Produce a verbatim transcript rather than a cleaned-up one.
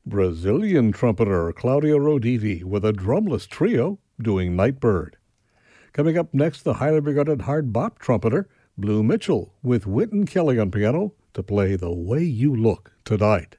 Brazilian trumpeter Claudio Roditi with a drumless trio doing Nightbird. Coming up next, the highly regarded hard bop trumpeter Blue Mitchell with Wynton Kelly on piano to play The Way You Look Tonight.